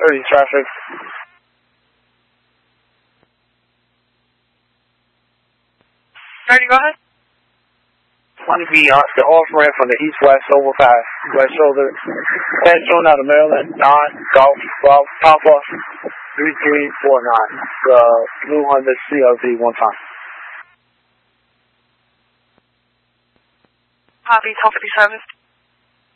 30 traffic. Go ahead. Want to be on the off ramp from the east-west overpass, west shoulder. Headstone out of Maryland, 9, Golf, Papa, 3349. The blue Honda CRV 1 time. Copy, 1257.